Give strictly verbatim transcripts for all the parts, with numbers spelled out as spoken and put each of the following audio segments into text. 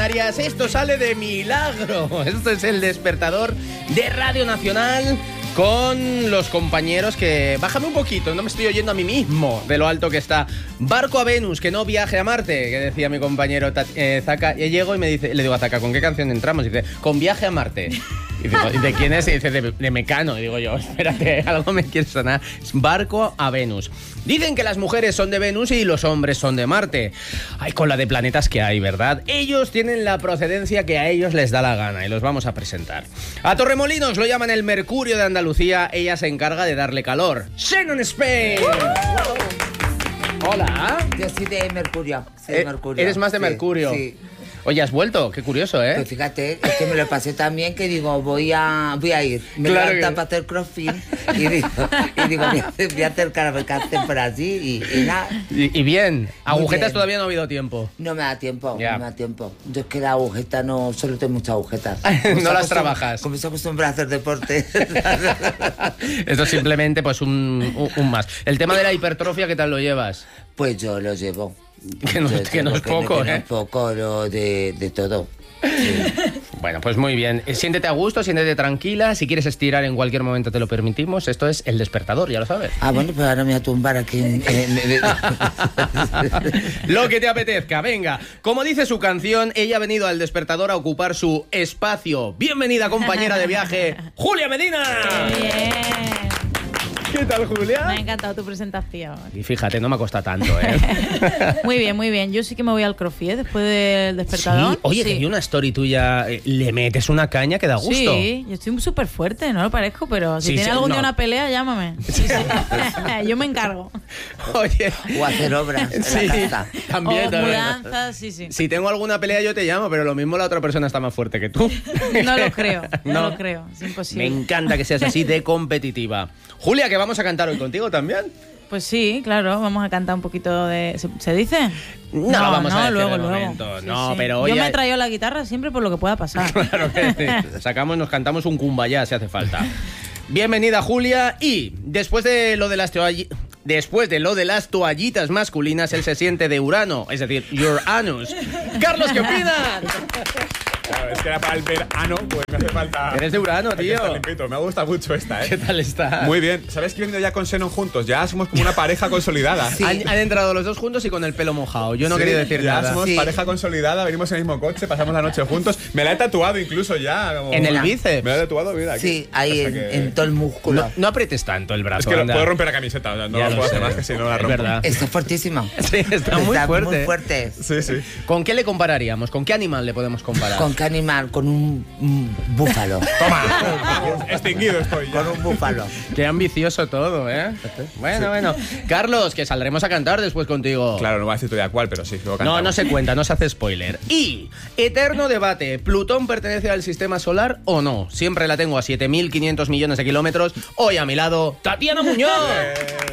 Canarias. Esto sale de milagro. Esto es el despertador de Radio Nacional con los compañeros que... Bájame un poquito, no me estoy oyendo a mí mismo de lo alto que está. Barco a Venus, que no viaje a Marte, que decía mi compañero eh, Zaka. Y llego y me dice, le digo a Zaka, ¿con qué canción entramos? Y dice, con Viaje a Marte. Y digo, ¿de quién es? Y dice, de, de Mecano. Y digo yo, espérate, algo me quiere sonar. Es Barco a Venus. Dicen que las mujeres son de Venus y los hombres son de Marte. Ay, con la de planetas que hay, ¿verdad? Ellos tienen la procedencia que a ellos les da la gana y los vamos a presentar. A Torremolinos lo llaman el Mercurio de Andalucía. Ella se encarga de darle calor. Shannon Spain. Uh-huh. Hola. Yo soy de Mercurio. Soy de eh, Mercurio. ¿Eres más de sí, Mercurio? Sí. Oye, has vuelto, qué curioso, ¿eh? Pues fíjate, es que me lo pasé tan bien que digo, voy a voy a ir. Me claro levanta que... para hacer crossfit y digo, y digo voy, a hacer, voy a acercar a ver qué hacen por allí y, y nada. Y, y bien, agujetas bien. Todavía no ha habido tiempo. No me da tiempo, ya. no me da tiempo. Yo es que la agujeta no, solo tengo muchas agujetas. No las trabajas. Como se acostumbra a hacer deporte. Esto es simplemente pues un, un, un más. El tema de la hipertrofia, ¿qué tal lo llevas? Pues yo lo llevo. Que no, que no es que poco, no, que ¿eh? No es poco, lo de, de todo. Sí. Bueno, pues muy bien. Siéntete a gusto, siéntete tranquila. Si quieres estirar en cualquier momento te lo permitimos. Esto es El Despertador, ya lo sabes. Ah, bueno, pues ahora me voy a tumbar aquí. En, en, en... Lo que te apetezca, venga. Como dice su canción, ella ha venido al Despertador a ocupar su espacio. Bienvenida, compañera de viaje, Julia Medina. Bien. ¿Qué tal, Julia? Me ha encantado tu presentación. Y fíjate, no me ha costado tanto, ¿eh? Muy bien, muy bien. Yo sí que me voy al crossfit después del despertador. Sí, oye, sí. que vi una story tuya, eh, le metes una caña que da gusto. Sí, yo estoy súper fuerte, no lo parezco, pero si Sí, tienes sí, algún no. día una pelea, llámame. Sí, sí. Yo me encargo. Oye. O hacer obras en Sí, la casa. también, O también. mudanzas, sí, sí. Si tengo alguna pelea yo te llamo, pero lo mismo la otra persona está más fuerte que tú. No lo creo, no, No. lo creo, es imposible. Me encanta que seas así de competitiva. Julia, que vamos a cantar hoy contigo también. Pues sí, claro, vamos a cantar un poquito de... ¿Se, ¿se dice? No, vamos a decir luego, de luego. momento. Sí, No, sí. pero Yo oye- me he traído la guitarra siempre por lo que pueda pasar. Claro que sí. Sacamos, nos cantamos un kumbaya si hace falta. Bienvenida, Julia. Y después de lo de las toallitas... Después de lo de las toallitas masculinas, él se siente de Urano, es decir, your anus. Carlos, ¿qué opinas? Claro, es que era para el verano, pues me hace falta... Eres de Urano, Hay que tío. estar limpito. Me gusta mucho esta, ¿eh? ¿Qué tal está? Muy bien. ¿Sabes que he venido ya con Xenon juntos? Ya somos como una pareja consolidada. Sí. Han, han entrado los dos juntos y con el pelo mojado. Yo no Sí, quería decir ya nada. somos Sí. pareja consolidada, venimos en el mismo coche, pasamos la noche juntos. Me la he tatuado incluso ya. Como... ¿En el Hola. bíceps? Me la he tatuado, mira, aquí. Sí, ahí Hasta en, que- en todo el músculo. No, no aprietes tanto el brazo. Es que lo- anda. puedo romper la camiseta, o sea, no Ya lo lo puedo hacer sé. más que si no la Es rompo. verdad. Está fuertísimo. Sí, está muy Está fuerte. muy fuerte. Sí, sí. ¿Con qué le compararíamos? ¿Con qué animal le podemos comparar? ¿Con qué animal? Con un, un búfalo. Toma, extinguido estoy ya. Con un búfalo. Qué ambicioso todo, ¿eh? Bueno, bueno. Carlos, que saldremos a cantar después contigo. Claro, no voy a decir todavía cuál, pero sí, luego No, cantamos. no se cuenta, no se hace spoiler. Y, eterno debate, ¿Plutón pertenece al sistema solar o no? Siempre la tengo a siete mil quinientos millones de kilómetros. Hoy a mi lado, Tatiana Muñoz. Eh,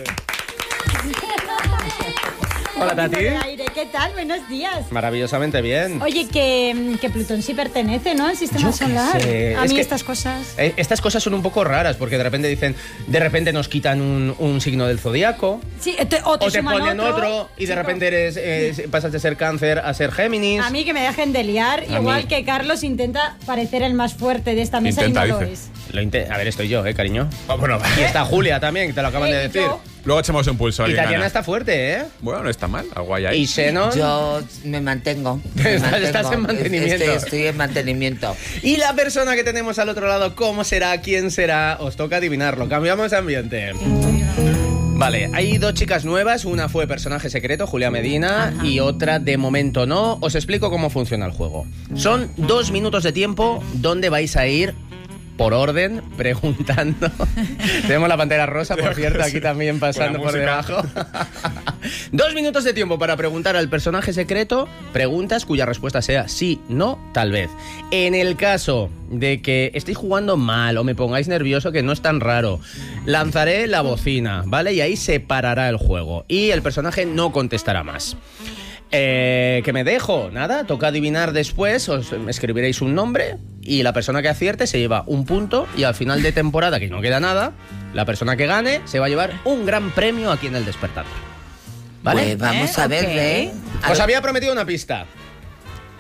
Hola, Tati. Aire, ¿qué tal? Buenos días. Maravillosamente bien. Oye, que, que Plutón sí pertenece, ¿no? Al sistema Yo qué solar. sé, A es mí que- estas cosas. Eh, Estas cosas son un poco raras porque de repente dicen, de repente nos quitan un, un signo del zodiaco. Sí, te- o te, O te suman ponen otro, y de Chico, repente eres, eh, pasas de ser cáncer a ser Géminis. A mí que me dejen de liar, A igual mí. que Carlos intenta parecer el más fuerte de esta mesa Intenta, y no lo dice. es. Lo inte- a ver, estoy yo, eh, cariño. ah, bueno, Y está Julia también, que te lo acaban de Eh, decir. yo. luego echemos un pulso. Y alguien Tatiana gana. está fuerte, ¿eh? Bueno, no está mal, algo hay ahí. Y Xenon. Yo me mantengo. me Estás- mantengo. estás en mantenimiento. Estoy, estoy en mantenimiento. Y la persona que tenemos al otro lado, ¿cómo será? ¿Quién será? Os toca adivinarlo. Cambiamos de ambiente. Vale, hay dos chicas nuevas. Una fue personaje secreto, Julia Medina, y otra de momento no. Os explico cómo funciona el juego. Son dos minutos de tiempo donde vais a ir por orden, preguntando. Tenemos la pantera rosa, por cierto, aquí también pasando Con por la debajo. Dos minutos de tiempo para preguntar al personaje secreto preguntas cuya respuesta sea sí, no, tal vez. En el caso de que estéis jugando mal o me pongáis nervioso, que no es tan raro, lanzaré la bocina, ¿vale? Y ahí se parará el juego y el personaje no contestará más. Eh, ¿Que me dejo? Nada, toca adivinar después, os escribiréis un nombre y la persona que acierte se lleva un punto y al final de temporada, que no queda nada, la persona que gane se va a llevar un gran premio aquí en El Despertador. ¿Vale? Pues vamos Eh, a ver, ok. ¿eh? Os había prometido una pista.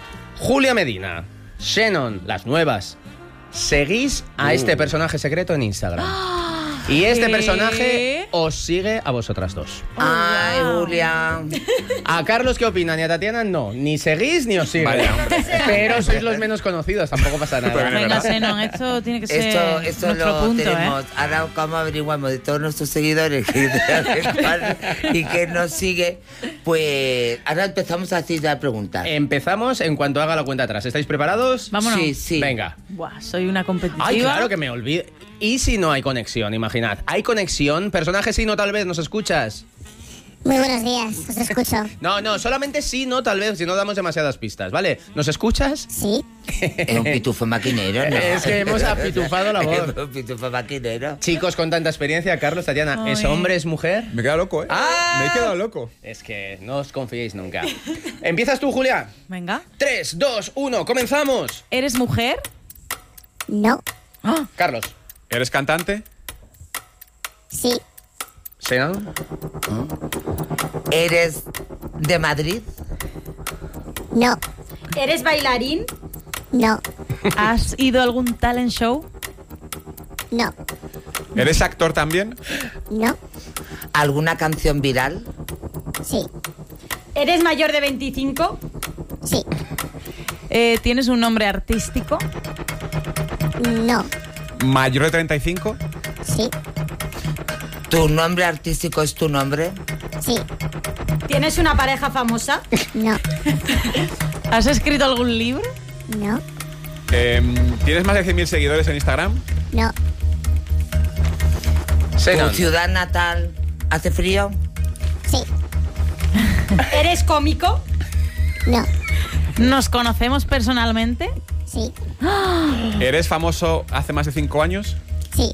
Julia Medina, Shannon, las nuevas. Seguís a Uh. este personaje secreto en Instagram. Y este ¿Qué? personaje os sigue a vosotras dos. Ay, Julia. A Carlos, ¿qué opinan? Y a Tatiana, no. Ni seguís ni os sigue. Vale, hombre. Pero sois los menos conocidos, tampoco pasa nada. Pero Venga, verdad. Zenon, esto tiene que ser Esto, esto nuestro lo punto, tenemos. ¿eh? Ahora, ¿cómo averiguamos de todos nuestros seguidores que y que nos sigue? Pues ahora empezamos a hacer la pregunta. Empezamos en cuanto haga la cuenta atrás. ¿Estáis preparados? Vámonos. Sí, sí. Venga. Buah, soy una competitiva. Ay, claro que me olvidé. ¿Y si no hay conexión? Imaginad. ¿Hay conexión? Personaje sí, no, tal vez. ¿Nos escuchas? Muy buenos días, os escucho. No, no, solamente sí, no, tal vez, si no damos demasiadas pistas, ¿vale? ¿Nos escuchas? Sí, Es un pitufo maquinero, ¿no? Es que hemos apitufado la voz. Es un pitufo maquinero. Chicos con tanta experiencia, Carlos, Tatiana, ¿es Ay. hombre, es mujer? Me he quedado loco, ¿eh? ¡Ah! Me he quedado loco. Es que no os confiéis nunca. ¿Empiezas tú, Julia? Venga. tres, dos, uno, comenzamos. ¿Eres mujer? no, Ah, Carlos. ¿Eres cantante? sí, ¿Sean? ¿Eres de Madrid? no, ¿Eres bailarín? no, ¿has ido a algún talent show? no, ¿Eres actor también? no, ¿Alguna canción viral? sí, ¿Eres mayor de veinticinco? sí, Eh, ¿Tienes un nombre artístico? no, ¿Mayor de treinta y cinco? sí, ¿Tu nombre artístico es tu nombre? sí, ¿Tienes una pareja famosa? no, ¿Has escrito algún libro? no, Em, ¿Tienes más de cien mil seguidores en Instagram? no, ¿Tu Sean. ciudad natal hace frío? sí, ¿Eres cómico? no, ¿Nos conocemos personalmente? sí, ¿Eres famoso hace más de cinco años? sí,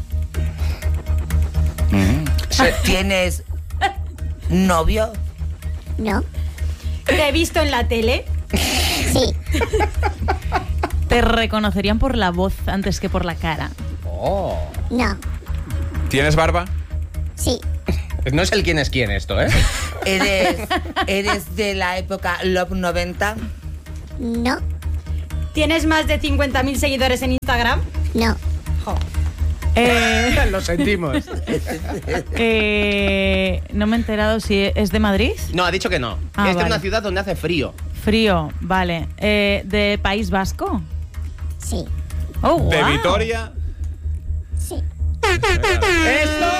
¿Tienes novio? no, ¿Te he visto en la tele? sí, ¿Te reconocerían por la voz antes que por la cara? Oh. no, ¿Tienes barba? sí, No es el quién es quién esto, ¿eh? ¿Eres, ¿Eres de la época Love noventa? no, ¿Tienes más de cincuenta mil seguidores en Instagram? no, Jo. Eh, Lo sentimos. eh, no me he enterado si es de Madrid. No, ha dicho que no. Ah, es de vale. una ciudad donde hace frío. Frío, vale. Eh, ¿De País Vasco? sí, Oh, ¿De wow. Vitoria? sí, ¡Esto!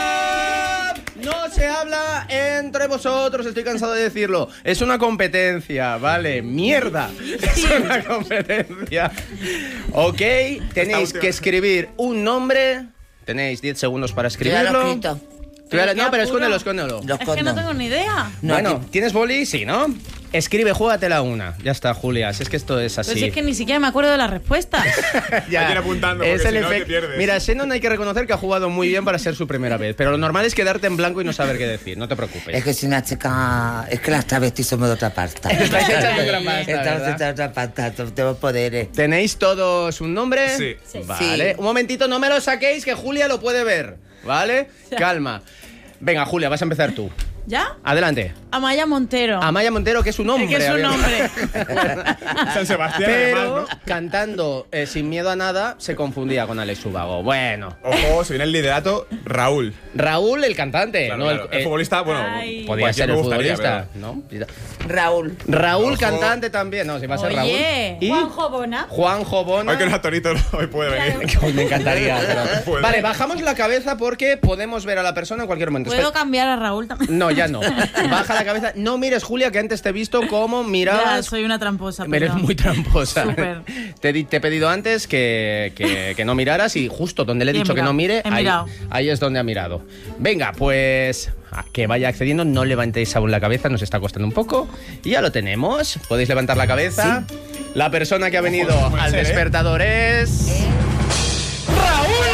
No se habla entre vosotros, estoy cansado de decirlo. Es una competencia, ¿vale? ¡Mierda! Es una competencia. Ok, tenéis última. que escribir un nombre. Tenéis diez segundos para Yo ya lo he escribirlo. escrito. Tú ya lo- Pero no, qué pero apuro. escóndelo, escóndelo. Los Es que no condones. tengo ni idea. No, Bueno, aquí- ¿tienes boli? Sí, ¿no? Escribe, júgatela una. Ya está, Julia. Si es que esto es así. Pero si es que ni siquiera me acuerdo de las respuestas. Ya. Hay que ir apuntando, Es porque el si no te efecto. pierdes. Mira, Shannon hay que reconocer que ha jugado muy bien para ser su primera vez, pero lo normal es quedarte en blanco y no saber qué decir, no te preocupes. Es que soy una chica... Es que las travestis somos de otra pasta. Estáis hechas de otra pasta, Estamos ¿verdad? hechas de otra pasta, tenemos poderes. ¿Tenéis todos un nombre? Sí. Sí. Vale. Sí. Un momentito, no me lo saquéis, que Julia lo puede ver. ¿Vale? Calma. Venga, Julia, vas a empezar tú. ¿Ya? Adelante. Amaya Montero. Amaya Montero, que es un hombre. que es un había- nombre. San Sebastián, Pero además, ¿no? cantando eh, Sin miedo a nada se confundía con Alex Ubago. Bueno. Ojo, se viene el liderato Raúl. Raúl, el cantante. Claro, no, claro. El, eh, futbolista, bueno, Ay. Podía cualquier ser el me gustaría, futbolista, pero- ¿no? Raúl. Raúl, Ojo. cantante también. No, si va a ser Oye. Raúl. Y Juanjo Bona. Juanjo Bona. Hoy que no es Torito, no, hoy puede venir. Hoy me encantaría. pero- Puede. Vale, bajamos la cabeza porque podemos ver a la persona en cualquier momento. ¿Puedo Espera- cambiar a Raúl también? No, ya no. Baja la cabeza. No mires, Julia, que antes te he visto cómo Ya, mirabas. soy una tramposa. Eres perdón. muy tramposa. Súper. Te, di- te he pedido antes que, que- que no miraras y justo donde le he Y he dicho que mirado, no mire, he ahí, mirado. ahí es donde ha mirado. Venga, pues a que vaya accediendo, no levantéis aún la cabeza, nos está costando un poco. Y ya lo tenemos. Podéis levantar la cabeza. La persona que ha venido puede al ser, ¿eh? despertador es... ¡Raúl!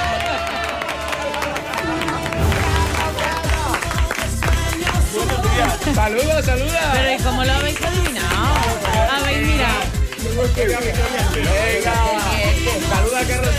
¡Saluda, saluda! Pero ¿y cómo lo habéis adivinado? Habéis mirado. Venga, saluda a Carlos.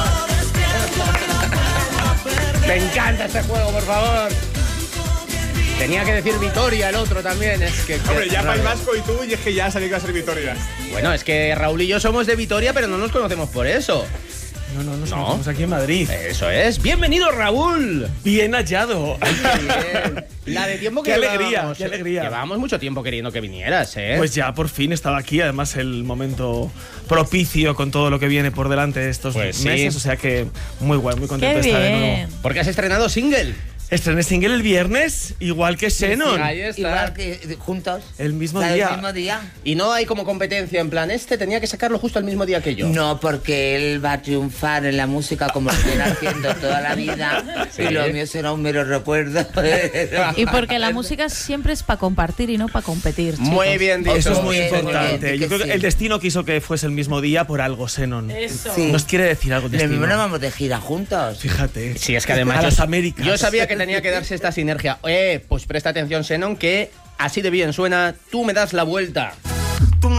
Me encanta este juego, por favor. Tenía que decir Vitoria el otro también. Es que, Hombre, que ya raro. País Vasco y tú, y es que ya sabía que iba a ser Vitoria. Bueno, es que Raúl y yo somos de Vitoria, pero no nos conocemos por eso. No, no, no, No. estamos aquí en Madrid. Eso es. Bienvenido, Raúl. Bien hallado. Bien. La de tiempo que Qué alegría, llevábamos, qué alegría. Llevábamos mucho tiempo queriendo que vinieras, ¿eh? Pues ya por fin estaba aquí, además el momento propicio con todo lo que viene por delante de estos Pues sí. meses, o sea que muy guay, muy contento Qué de estar de nuevo. bien. Porque has estrenado single. Estrené single el viernes, igual que Xenon. Ahí está. Igual que juntos. El mismo O sea, día. El mismo día. Y no hay como competencia, en plan, este tenía que sacarlo justo el mismo día que yo. No, porque él va a triunfar en la música como lo viene haciendo toda la vida. Sí. Y lo mío será un mero recuerdo. Y porque la música siempre es para compartir y no para competir. Chicos. Muy bien dicho. Eso es muy Bien, importante. bien, Yo que creo que sí. el destino quiso que fuese el mismo día por algo, Xenon. Eso. Sí. Nos quiere decir algo el Lo mismo no destino. vamos de gira juntos. Fíjate. Sí, es que además A yo- las Américas. Yo sabía que tenía que darse esta sinergia. Eh, pues presta atención, Xenon, que así de bien suena Tú me das la vuelta.